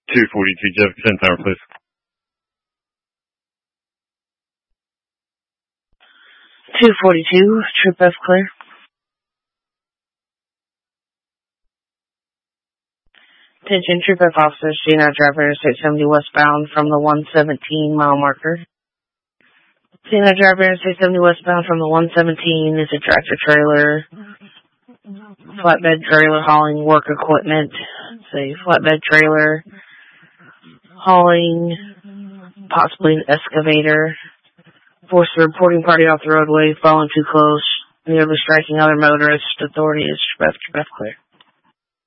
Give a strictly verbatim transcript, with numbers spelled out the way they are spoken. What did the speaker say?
two forty-two, Jeff, ten tower, please. two forty-two, Trip F clear. Attention, Trip F officers, G nine driver Interstate seventy westbound from the one seventeen mile marker. G nine driver Interstate seventy westbound from the one seventeen is a tractor trailer, flatbed trailer hauling work equipment. It's a flatbed trailer hauling possibly an excavator. Forced the reporting party off the roadway, following too close, nearly striking other motorists. Authority is Trip F, Trip F clear.